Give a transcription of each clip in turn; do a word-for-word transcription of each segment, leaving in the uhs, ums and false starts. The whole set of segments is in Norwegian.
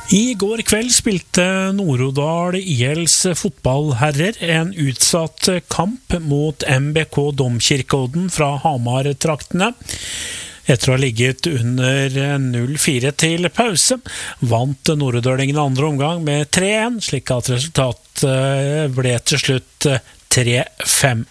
I går kveld spilte Nord-Odal I L's fotballherrer en utsatt kamp mot M B K Domkirkeodden fra Hamar-traktene. Etter å ha ligget under null fire til pause, vant Nord-Odalingen andre omgang med tre en, slik at resultatet ble til slutt tre fem.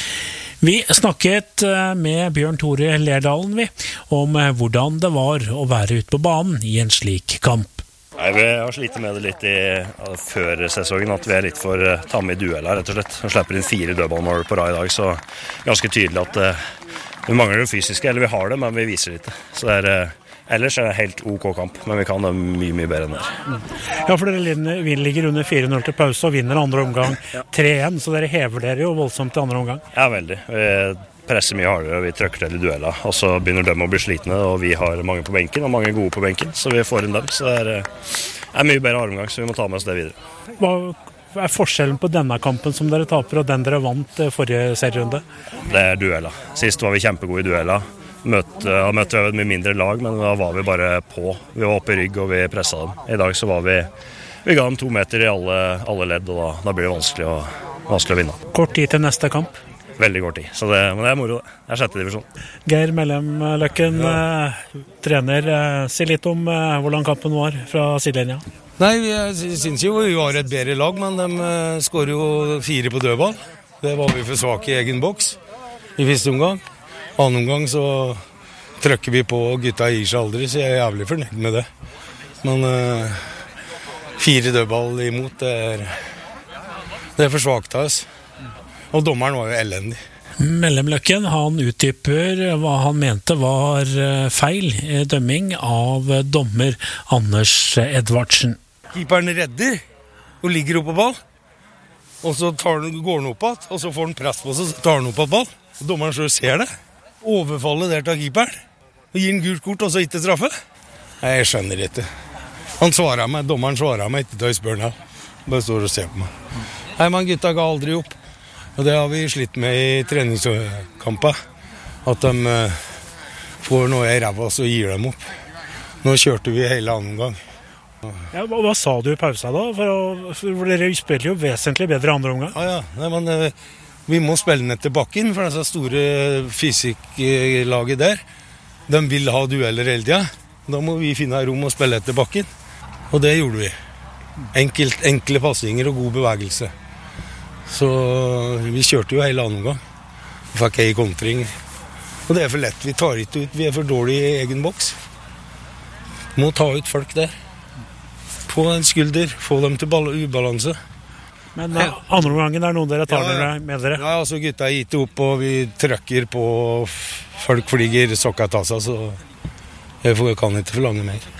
Vi snakket med Bjørn Tore Lerdalen vi, om hvordan det var å være ute på banen I en slik kamp. Nei, vi har slitt med det litt I, før sesongen, at vi er litt for uh, tamme I dueller, rett og slett. Vi slipper inn fire dødballmål på rad I dag, så ganske tydelig at uh, vi mangler det fysiske, eller vi har det, men vi viser det ikke. Så det er, uh, ellers er det helt OK kamp, men vi kan det mye, mye bedre enn det. Ja, for dere ligger under fire null til pause og vinner andre omgang tre en, så dere hever dere jo voldsomt til andre omgang. Ja, veldig. Vi presser mye hardere, vi trykker til I dueller, og så begynner de å bli slitne, og vi har mange på benken, og mange gode på benken, så vi får inn dem. Så det er, er mye bedre omgang, så vi må ta med oss det videre. Hva er forskjellen på denne kampen som dere taper, og den dere vant forrige serierunde? Det er dueller. Sist var vi kjempegode I dueller. Møtte, ja, møtte vi et mye mindre lag, men da var vi bare på. Vi var oppe I rygg, og vi presset dem. I dag så var vi, vi ga dem to meter I alle, alle ledd, og da, da blir det vanskelig å, vanskelig å vinne. Kort tid til neste kamp? Veldig kort tid, så det, men det er moro det. Det er sjette divisjon. Geir Mellem-Løkken, ja. eh, trener, eh, si litt om eh, hvordan kampen var fra sidelinja. Nei, jeg synes jo vi var et bedre lag, men de eh, skårer jo fire på dødball. Det var vi for svake I egen boks I første omgang. Annen omgang så trykker vi på, og gutta gir seg aldri, så jeg er jævlig fornøyd med det. Men eh, fire dødball imot, det er, det er for svagt av oss. Og dommeren var jo elendig. Mellem-Løkken, han utdyper hva han mente var feil dømming av dommer Anders Edvardsen. Keeperen redder og ligger oppe på ball, og så tar han, går han opp igjen, og så får han press på seg, så tar han opp på ball. Og dommeren så ser det. Overfallet der til keeperen, og gir en gult kort, og så ikke straffe. Nei, jeg skjønner ikke. Han svarer meg, dommeren svarer meg ikke da jeg spør han. Bare står og ser på meg. Nei, men gutta ga aldri opp. Og det har vi slitt med I treningskampen, at de uh, får noe I ræva så gir dem opp. Nå kjørte vi hele annen gang. Ja, hva, hva sa du I pausa da? For, å, for dere spiller jo vesentlig bedre andre omgang. Ja, ja. Nei, men, uh, vi må spille ned til bakken, for disse store fysikklaget der, de vil ha dueller hele tiden. Da må vi finne rom og spille etter bakken. Og det gjorde vi. Enkelt, enkle passinger og god bevegelse. Så vi kjørte jo hele annen gang. Vi fikk ei kontring. Og det er for lett, vi tar ikke ut, vi er for dårlige I egen boks. Må ta ut folk der. På en skulder, få dem til ubalanse. Men ja. Andre omgangen er noen dere tar ja, ja. Med dere? Ja, altså gutta er gitt opp, og vi trykker på folk flyger sokka ta seg, så jeg kan ikke forlange mer.